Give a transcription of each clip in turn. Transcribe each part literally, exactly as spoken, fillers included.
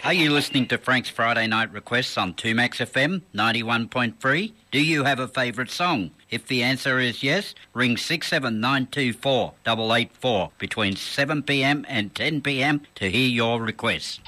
Are you listening to Frank's Friday Night Requests on two Max F M ninety-one point three? Do you have a favourite song? If the answer is yes, ring six seven nine two four eight eight four between seven p m and ten p m to hear your request.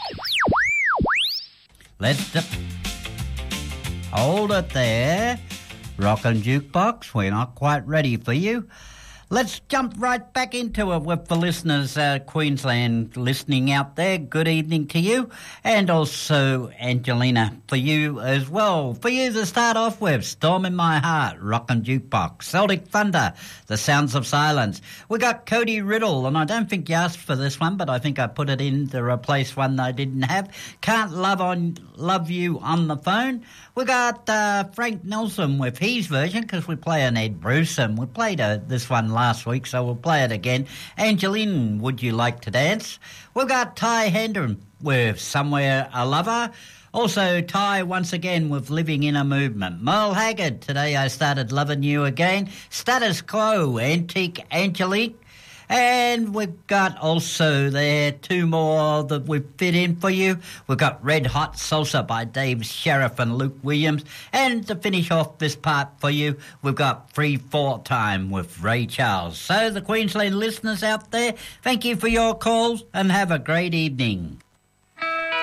Let's d- hold it there. Rockin' Jukebox, we're not quite ready for you. Let's jump right back into it with the listeners, uh, Queensland listening out there. Good evening to you. And also, Angelina, for you as well. For you to start off with, Storm in My Heart, Rockin' Jukebox, Celtic Thunder, The Sounds of Silence. We got Cody Riddle, and I don't think you asked for this one, but I think I put it in to replace one I didn't have. Can't Love on Love You on the Phone. We got uh, Frank Nelson with his version, because we play an Ed Bruce, and we played uh, this one last week, so we'll play it again. Angeline, Would You Like to Dance? We've got Ty Hendren with Somewhere a Lover. Also, Ty once again with Living in a Movement. Merle Haggard, Today I Started Loving You Again. Status Quo, Antique Angelique. And we've got also there two more that we've fit in for you. We've got Red Hot Salsa by Dave Sheriff and Luke Williams. And to finish off this part for you, we've got Free Fall Time with Ray Charles. So the Queensland listeners out there, thank you for your calls and have a great evening.